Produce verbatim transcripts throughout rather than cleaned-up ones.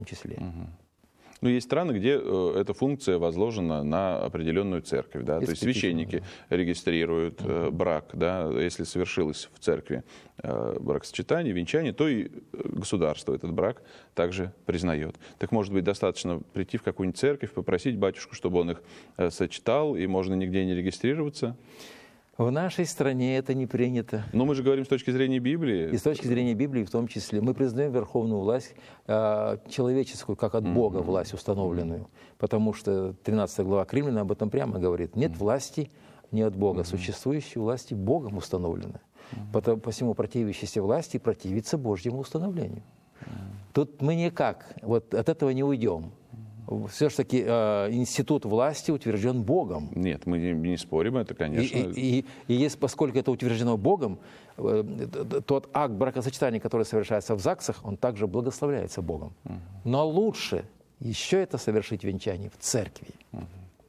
числе. Угу. Ну, есть страны, где э, эта функция возложена на определенную церковь. Да? То есть священники регистрируют э, брак, да? Если совершилось в церкви э, бракосочетание, венчание, то и государство этот брак также признает. Так, может быть, достаточно прийти в какую-нибудь церковь, попросить батюшку, чтобы он их э, сочетал, и можно нигде не регистрироваться? В нашей стране это не принято. Но мы же говорим с точки зрения Библии. И с точки зрения Библии в том числе. Мы признаем верховную власть э, человеческую, как от Бога mm-hmm. власть установленную. Mm-hmm. Потому что тринадцатая глава к Римлянам об этом прямо говорит. Нет mm-hmm. власти не от Бога. Mm-hmm. Существующие власти Богом установлены. Mm-hmm. Потому, посему противящейся власти противится Божьему установлению. Mm-hmm. Тут мы никак вот от этого не уйдем. Все-таки э, институт власти утвержден Богом. Нет, мы не, не спорим, это, конечно... И, и, и, и если, поскольку это утверждено Богом, э, тот акт бракосочетания, который совершается в ЗАГСах, он также благословляется Богом. Угу. Но лучше еще это совершить венчание в церкви. Угу.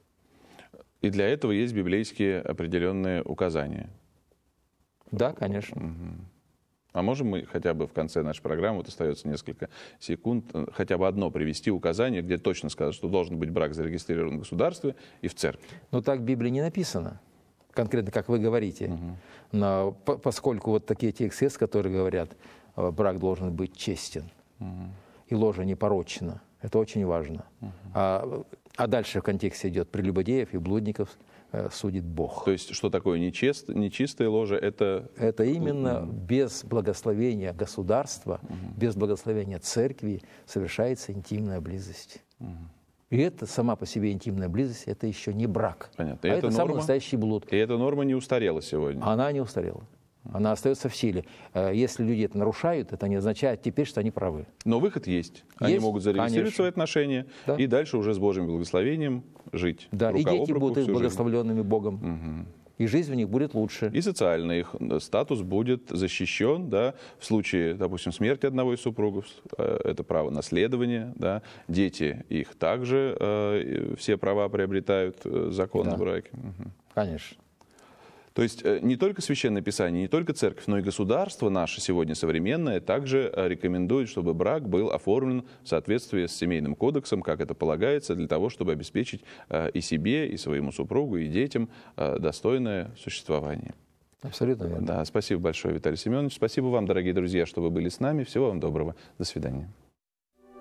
И для этого есть библейские определенные указания. Да, конечно. Угу. А можем мы хотя бы в конце нашей программы, вот остается несколько секунд, хотя бы одно привести указание, где точно сказано, что должен быть брак зарегистрирован в государстве и в церкви? Но так в Библии не написано, конкретно, как вы говорите. Угу. Но по поскольку вот такие тексты, которые говорят, брак должен быть честен, угу. и ложа непорочна, это очень важно. Угу. А, а дальше в контексте идет прелюбодеев и блудников, судит Бог. То есть, что такое нечист, нечистая ложа? Это, это именно mm-hmm. без благословения государства, mm-hmm. без благословения церкви совершается интимная близость. Mm-hmm. И это сама по себе интимная близость, это еще не брак. Понятно. А это это норма, самый настоящий блуд. И эта норма не устарела сегодня? Она не устарела. Она остается в силе. Если люди это нарушают, это не означает теперь, что они правы. Но выход есть. Они есть, могут зарегистрировать конечно. свои отношения, да. и дальше уже с Божьим благословением жить. Да, и дети будут их благословленными жизнь. Богом. Угу. И жизнь у них будет лучше. И социальный их статус будет защищен, да, в случае, допустим, смерти одного из супругов, это право наследования, да, дети их также э, все права приобретают закон да. о браке. Угу. Конечно. То есть не только Священное Писание, не только Церковь, но и государство наше сегодня современное также рекомендует, чтобы брак был оформлен в соответствии с Семейным кодексом, как это полагается, для того, чтобы обеспечить и себе, и своему супругу, и детям достойное существование. Абсолютно верно. Да, спасибо большое, Виталий Семенович. Спасибо вам, дорогие друзья, что вы были с нами. Всего вам доброго. До свидания.